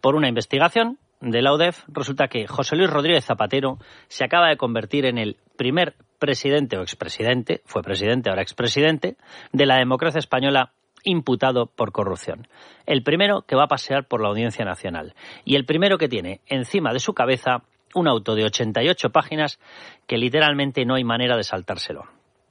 Por una investigación de la UDEF, resulta que José Luis Rodríguez Zapatero se acaba de convertir en el primer presidente o expresidente, fue presidente, ahora expresidente, de la democracia española imputado por corrupción. El primero que va a pasear por la Audiencia Nacional y el primero que tiene encima de su cabeza un auto de 88 páginas que literalmente no hay manera de saltárselo.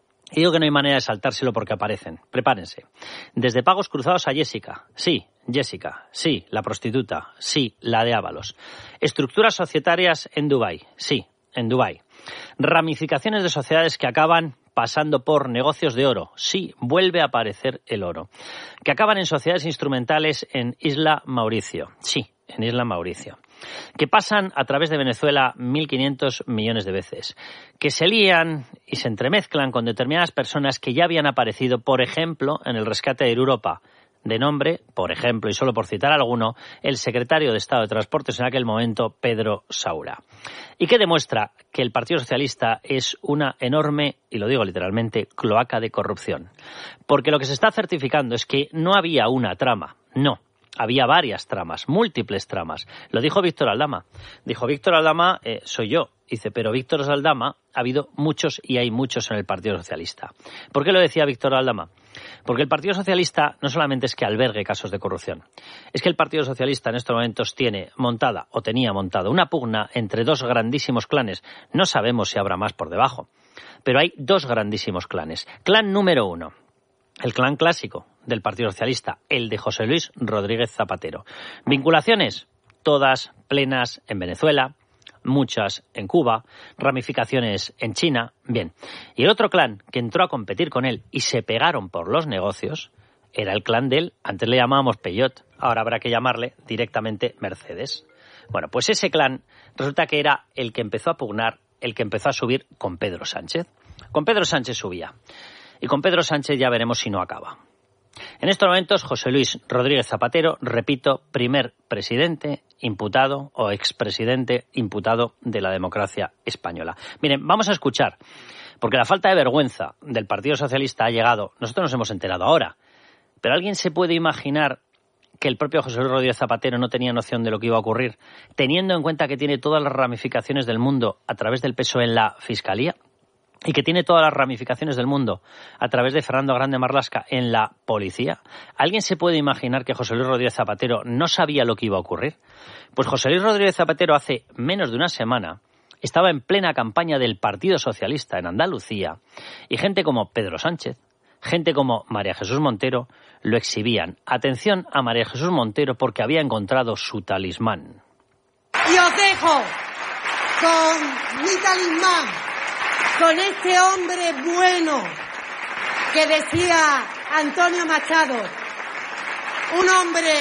Y digo que no hay manera de saltárselo porque aparecen. Prepárense. Desde pagos cruzados a Jessica. Sí, Jessica. Sí, la prostituta. Sí, la de Ábalos. Estructuras societarias en Dubái. Sí, en Dubái. Ramificaciones de sociedades que acaban pasando por negocios de oro. Sí, vuelve a aparecer el oro. Que acaban en sociedades instrumentales en Isla Mauricio. Sí, en Isla Mauricio. Que pasan a través de Venezuela 1.500 millones de veces, que se lían y se entremezclan con determinadas personas que ya habían aparecido, por ejemplo, en el rescate de Europa, de nombre, por ejemplo, y solo por citar alguno, el secretario de Estado de Transportes en aquel momento, Pedro Saura. Y que demuestra que el Partido Socialista es una enorme, y lo digo literalmente, cloaca de corrupción. Porque lo que se está certificando es que no había una trama, no. Había varias tramas, múltiples tramas. Lo dijo Víctor Aldama. Dijo, Víctor Aldama, soy yo. Dice, pero Víctor Aldama ha habido muchos y hay muchos en el Partido Socialista. ¿Por qué lo decía Víctor Aldama? Porque el Partido Socialista no solamente es que albergue casos de corrupción, es que el Partido Socialista en estos momentos tiene montada o tenía montada una pugna entre dos grandísimos clanes. No sabemos si habrá más por debajo, pero hay dos grandísimos clanes. Clan número uno. El clan clásico del Partido Socialista, el de José Luis Rodríguez Zapatero. Vinculaciones, todas plenas en Venezuela, muchas en Cuba, ramificaciones en China. Bien, y el otro clan que entró a competir con él y se pegaron por los negocios era el clan del, antes le llamábamos Peyot, ahora habrá que llamarle directamente Mercedes. Bueno, pues ese clan resulta que era el que empezó a pugnar, el que empezó a subir con Pedro Sánchez. Con Pedro Sánchez subía. Y con Pedro Sánchez ya veremos si no acaba. En estos momentos, José Luis Rodríguez Zapatero, repito, primer presidente imputado o expresidente imputado de la democracia española. Miren, vamos a escuchar, porque la falta de vergüenza del Partido Socialista ha llegado, nosotros nos hemos enterado ahora, pero ¿alguien se puede imaginar que el propio José Luis Rodríguez Zapatero no tenía noción de lo que iba a ocurrir, teniendo en cuenta que tiene todas las ramificaciones del mundo a través del peso en la Fiscalía? Y que tiene todas las ramificaciones del mundo a través de Fernando Grande Marlaska en la policía. ¿Alguien se puede imaginar que José Luis Rodríguez Zapatero no sabía lo que iba a ocurrir? Pues José Luis Rodríguez Zapatero hace menos de una semana estaba en plena campaña del Partido Socialista en Andalucía y gente como Pedro Sánchez, gente como María Jesús Montero lo exhibían. Atención a María Jesús Montero porque había encontrado su talismán. Y os dejo con mi talismán. Con este hombre bueno que decía Antonio Machado, un hombre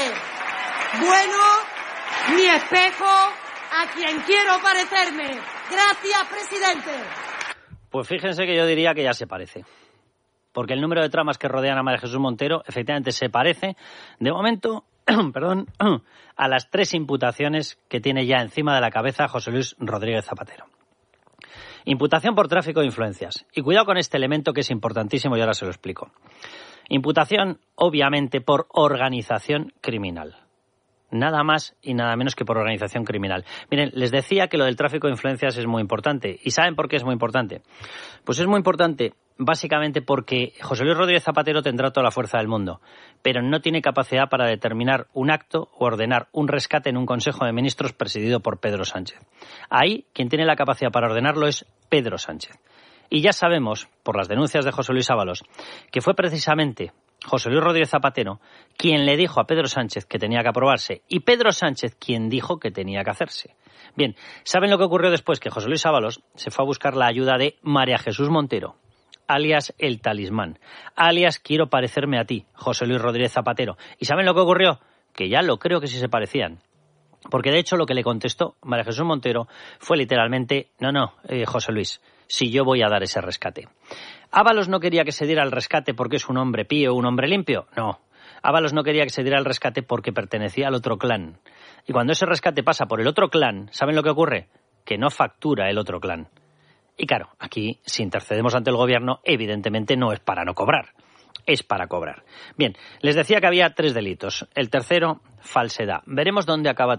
bueno, mi espejo, a quien quiero parecerme. Gracias, presidente. Pues fíjense que yo diría que ya se parece. Porque el número de tramas que rodean a María Jesús Montero efectivamente se parece, de momento, a las 3 imputaciones que tiene ya encima de la cabeza José Luis Rodríguez Zapatero. Imputación por tráfico de influencias. Y cuidado con este elemento que es importantísimo y ahora se lo explico. Imputación, obviamente, por organización criminal. Nada más y nada menos que por organización criminal. Miren, les decía que lo del tráfico de influencias es muy importante. ¿Y saben por qué es muy importante? Pues es muy importante básicamente porque José Luis Rodríguez Zapatero tendrá toda la fuerza del mundo, pero no tiene capacidad para determinar un acto o ordenar un rescate en un Consejo de Ministros presidido por Pedro Sánchez. Ahí, quien tiene la capacidad para ordenarlo es Pedro Sánchez. Y ya sabemos, por las denuncias de José Luis Ábalos, que fue precisamente José Luis Rodríguez Zapatero quien le dijo a Pedro Sánchez que tenía que aprobarse y Pedro Sánchez quien dijo que tenía que hacerse. Bien, ¿saben lo que ocurrió después? Que José Luis Ábalos se fue a buscar la ayuda de María Jesús Montero, alias El Talismán, alias Quiero parecerme a ti, José Luis Rodríguez Zapatero. ¿Y saben lo que ocurrió? Que ya lo creo que sí se parecían. Porque de hecho lo que le contestó María Jesús Montero fue literalmente, no, José Luis, si yo voy a dar ese rescate. ¿Ábalos no quería que se diera el rescate porque es un hombre pío, un hombre limpio? No. Ábalos no quería que se diera el rescate porque pertenecía al otro clan. Y cuando ese rescate pasa por el otro clan, ¿saben lo que ocurre? Que no factura el otro clan. Y claro, aquí, si intercedemos ante el gobierno, evidentemente no es para no cobrar. Es para cobrar. Bien, les decía que había 3 delitos. El tercero, falsedad. Veremos dónde acaba